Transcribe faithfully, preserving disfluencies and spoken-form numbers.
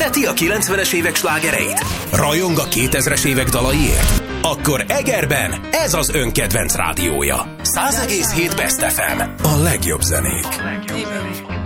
Szereti a kilencvenes évek slágereit? Rajong a kétezres évek dalaiért? Akkor Egerben ez az ön kedvenc rádiója. száz egész hét Best ef em. A legjobb zenék. A legjobb zenék.